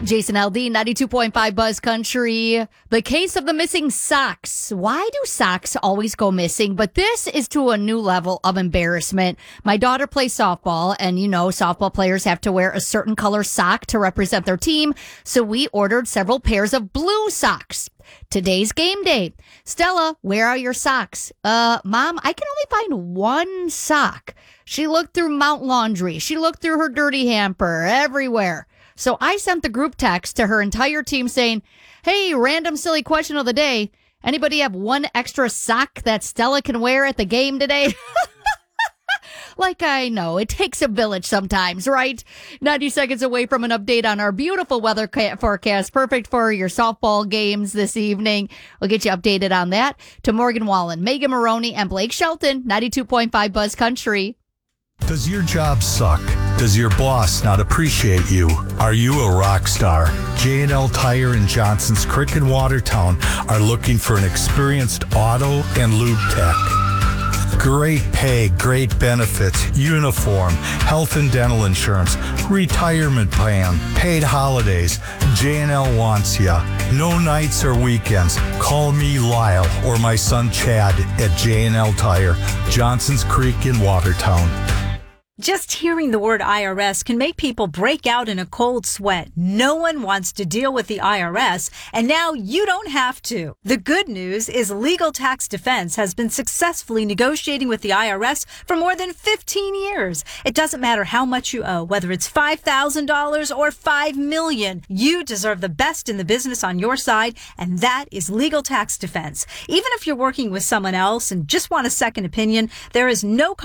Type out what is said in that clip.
Jason LD, 92.5 Buzz Country. The case of the missing socks. Why do socks always go missing? But this is to a new level of embarrassment. My daughter plays softball, and softball players have to wear a certain color sock to represent their team. So we ordered several pairs of blue socks. Today's game day. Stella, where are your socks? Mom, I can only find one sock. She looked through Mount Laundry. She looked through her dirty hamper, everywhere. So I sent the group text to her entire team saying, hey, random silly question of the day. Anybody have one extra sock that Stella can wear at the game today? Like, I know, it takes a village sometimes, right? 90 seconds away from an update on our beautiful weather forecast. Perfect for your softball games this evening. We'll get you updated on that. To Morgan Wallen, Megan Maroney, and Blake Shelton, 92.5 Buzz Country. Does your job suck? Does your boss not appreciate you? Are you a rock star? J&L Tire in Johnson's Creek in Watertown are looking for an experienced auto and lube tech. Great pay, great benefits, uniform, health and dental insurance, retirement plan, paid holidays. J&L wants ya. No nights or weekends. Call me Lyle or my son Chad at J&L Tire, Johnson's Creek in Watertown. Just hearing the word IRS can make people break out in a cold sweat. No one wants to deal with the IRS, and now you don't have to. The good news is Legal Tax Defense has been successfully negotiating with the IRS for more than 15 years. It doesn't matter how much you owe, whether it's $5,000 or $5 million. You deserve the best in the business on your side, and that is Legal Tax Defense. Even if you're working with someone else and just want a second opinion, there is no